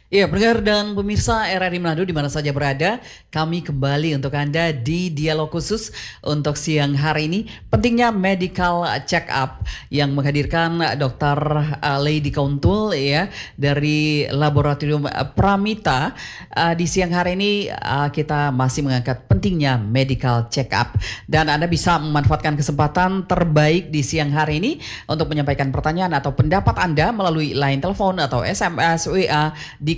Ya, pendengar dan pemirsa RRI Manado di mana saja berada, kami kembali untuk Anda di dialog khusus untuk siang hari ini. Pentingnya medical check up yang menghadirkan Dr. Lady Kauntul ya dari Laboratorium Pramita. Di siang hari ini kita masih mengangkat pentingnya medical check up dan Anda bisa memanfaatkan kesempatan terbaik di siang hari ini untuk menyampaikan pertanyaan atau pendapat Anda melalui line telepon atau SMS WA di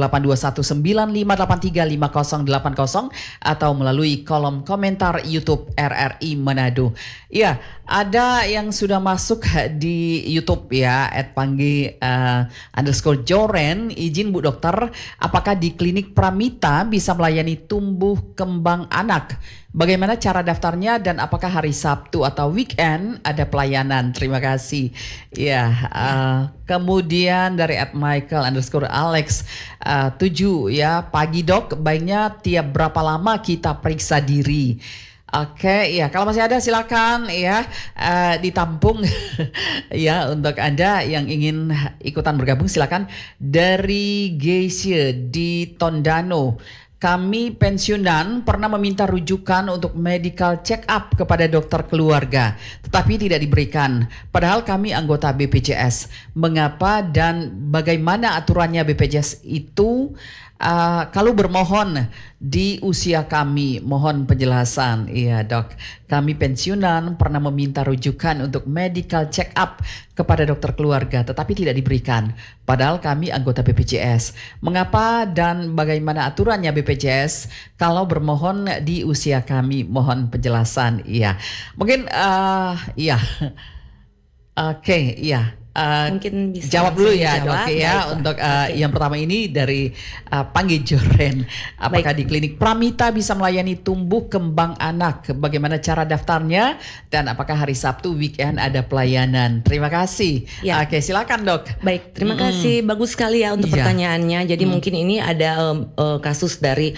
082195835080 atau melalui kolom komentar YouTube RRI Manado. Ya, ada yang sudah masuk di YouTube ya, @panggi_joren. Izin Bu Dokter, apakah di klinik Pramita bisa melayani tumbuh kembang anak? Bagaimana cara daftarnya dan apakah hari Sabtu atau weekend ada pelayanan? Terima kasih. Ya, kemudian dari @michael_alex 7 ya, pagi dok, baiknya tiap berapa lama kita periksa diri? Oke, ya kalau masih ada silakan ya ditampung ya untuk Anda yang ingin ikutan bergabung silakan dari Geisha di Tondano. Kami pensiunan pernah meminta rujukan untuk medical check up kepada dokter keluarga, tetapi tidak diberikan. Padahal kami anggota BPJS. Mengapa dan bagaimana aturannya BPJS itu? Kalau bermohon di usia kami, mohon penjelasan. Iya dok, kami pensiunan pernah meminta rujukan untuk medical check up kepada dokter keluarga, tetapi tidak diberikan. Padahal kami anggota BPJS. Mengapa dan bagaimana aturannya BPJS? Kalau bermohon di usia kami, mohon penjelasan. Iya, mungkin iya, oke, iya. Mungkin bisa jawab dulu ya dok ya. Baik, untuk yang pertama ini dari Panggi Joren. Apakah di klinik Pramita bisa melayani tumbuh kembang anak? Bagaimana cara daftarnya dan apakah hari Sabtu weekend ada pelayanan? Terima kasih. Ya. Oke, silakan dok. Baik, terima kasih. Bagus sekali ya untuk pertanyaannya. Jadi mungkin ini ada kasus dari